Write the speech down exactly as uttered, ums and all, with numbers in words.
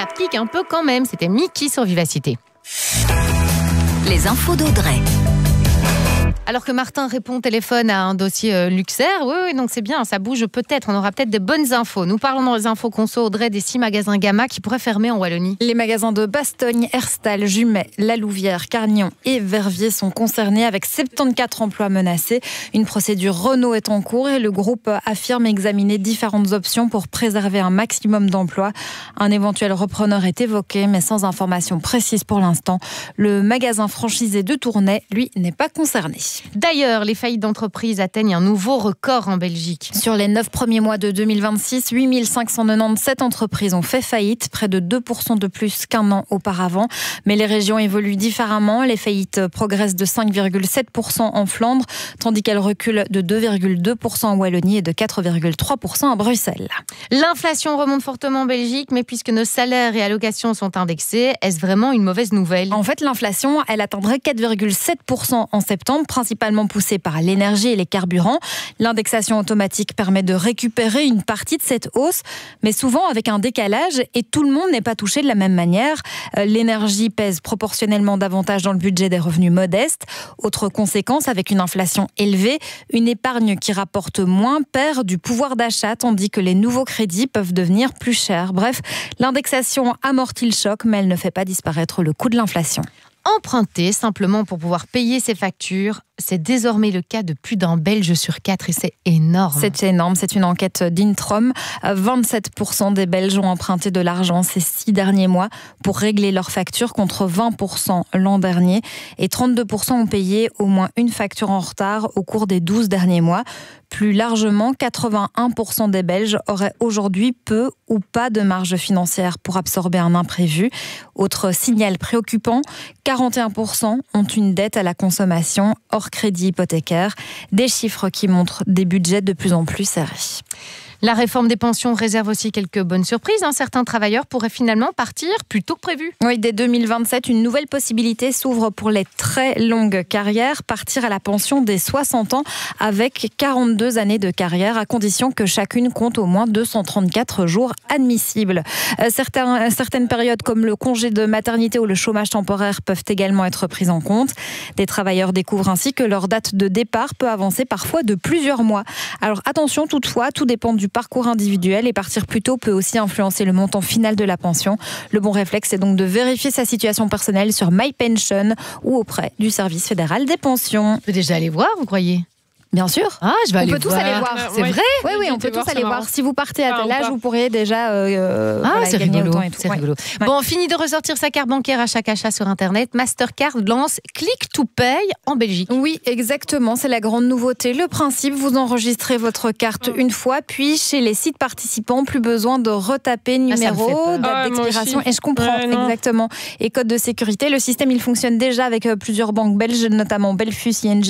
ça pique un peu quand même. C'était Mickey sur Vivacité. Les infos d'Audrey. Alors que Martin répond au téléphone à un dossier euh, luxaire, oui, oui, donc c'est bien, ça bouge peut-être, on aura peut-être des bonnes infos. Nous parlons dans les infos conso, Audrey, des six magasins Gamma qui pourraient fermer en Wallonie. Les magasins de Bastogne, Herstal, Jumet, La Louvière, Carignan et Verviers sont concernés avec soixante-quatorze emplois menacés. Une procédure Renault est en cours et le groupe affirme examiner différentes options pour préserver un maximum d'emplois. Un éventuel repreneur est évoqué, mais sans information précise pour l'instant. Le magasin franchisé de Tournai, lui, n'est pas concerné. D'ailleurs, les faillites d'entreprises atteignent un nouveau record en Belgique. Sur les neuf premiers mois de deux mille vingt-six, huit mille cinq cent quatre-vingt-dix-sept entreprises ont fait faillite, près de deux pour cent de plus qu'un an auparavant. Mais les régions évoluent différemment. Les faillites progressent de cinq virgule sept pour cent en Flandre, tandis qu'elles reculent de deux virgule deux pour cent en Wallonie et de quatre virgule trois pour cent à Bruxelles. L'inflation remonte fortement en Belgique, mais puisque nos salaires et allocations sont indexés, est-ce vraiment une mauvaise nouvelle ? En fait, l'inflation, elle atteindrait quatre virgule sept pour cent en septembre, principalement poussée par l'énergie et les carburants. L'indexation automatique permet de récupérer une partie de cette hausse, mais souvent avec un décalage et tout le monde n'est pas touché de la même manière. L'énergie pèse proportionnellement davantage dans le budget des revenus modestes. Autre conséquence, avec une inflation élevée, une épargne qui rapporte moins perd du pouvoir d'achat, tandis que les nouveaux crédits peuvent devenir plus chers. Bref, l'indexation amortit le choc, mais elle ne fait pas disparaître le coût de l'inflation. Emprunter simplement pour pouvoir payer ses factures, c'est désormais le cas de plus d'un Belge sur quatre et c'est énorme. C'est énorme, c'est une enquête d'Introm. vingt-sept pour cent des Belges ont emprunté de l'argent ces six derniers mois pour régler leurs factures contre vingt pour cent l'an dernier et trente-deux pour cent ont payé au moins une facture en retard au cours des douze derniers mois. Plus largement, quatre-vingt-un pour cent des Belges auraient aujourd'hui peu ou pas de marge financière pour absorber un imprévu. Autre signal préoccupant, quarante et un pour cent ont une dette à la consommation hors crédit hypothécaire. Des chiffres qui montrent des budgets de plus en plus serrés. La réforme des pensions réserve aussi quelques bonnes surprises. Hein. Certains travailleurs pourraient finalement partir plus tôt que prévu. Oui, dès deux mille vingt-sept, une nouvelle possibilité s'ouvre pour les très longues carrières. Partir à la pension dès soixante ans avec quarante-deux années de carrière, à condition que chacune compte au moins deux cent trente-quatre jours admissibles. Euh, certains, certaines périodes comme le congé de maternité ou le chômage temporaire peuvent également être prises en compte. Des travailleurs découvrent ainsi que leur date de départ peut avancer parfois de plusieurs mois. Alors attention toutefois, tout dépend du parcours individuel et partir plus tôt peut aussi influencer le montant final de la pension. Le bon réflexe est donc de vérifier sa situation personnelle sur MyPension ou auprès du service fédéral des pensions. On peut déjà aller voir, vous croyez ? Bien sûr. Ah, je vais on aller peut voir. tous aller voir. C'est vrai ? Oui, oui, on peut tous aller voir. Si vous partez à tel âge, vous pourriez déjà euh, ah, voilà, c'est gagner rigolo. autant et tout. C'est ouais. rigolo. Ouais. Bon, fini de ressortir sa carte bancaire à chaque achat sur Internet. Mastercard lance Click to Pay en Belgique. Oui, exactement. C'est la grande nouveauté. Le principe, vous enregistrez votre carte mmh. une fois, puis chez les sites participants, plus besoin de retaper numéro, ah, date ah, d'expiration. Et je comprends ouais, exactement. Et code de sécurité. Le système, il fonctionne déjà avec plusieurs banques belges, notamment Belfus, I N G.